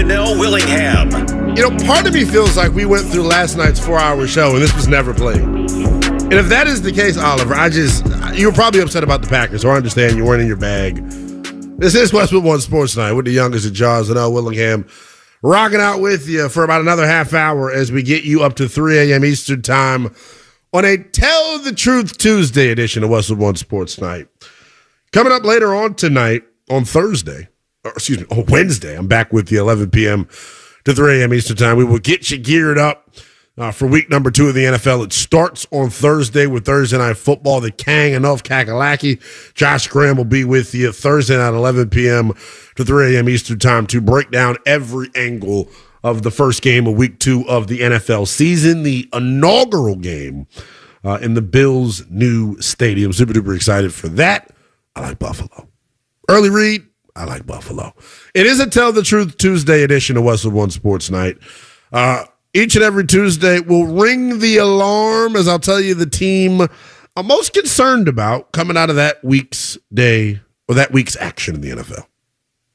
Janelle Willingham. You know, part of me feels like we went through last night's 4-hour show and this was never played. And if that is the case, Oliver, you were probably upset about the Packers, so I understand you weren't in your bag. This is Westwood One Sports Night with the youngest of Jaws and Janelle Willingham, rocking out with you for about another half hour as we get you up to 3 a.m. Eastern Time on a Tell the Truth Tuesday edition of Westwood One Sports Night. Coming up later on tonight, on Wednesday, I'm back with you 11 p.m. to 3 a.m. Eastern Time. We will get you geared up for week number 2 of the NFL. It starts on Thursday with Thursday Night Football. The Kang enough Kakalaki. Josh Graham will be with you Thursday night 11 p.m. to 3 a.m. Eastern Time to break down every angle of the first game of week 2 of the NFL season, the inaugural game in the Bills' new stadium. Super duper excited for that. I like Buffalo. Early read, I like Buffalo. It is a Tell the Truth Tuesday edition of Westwood One Sports Night. Each and every Tuesday, we'll ring the alarm as I'll tell you the team I'm most concerned about coming out of that week's day or that week's action in the NFL.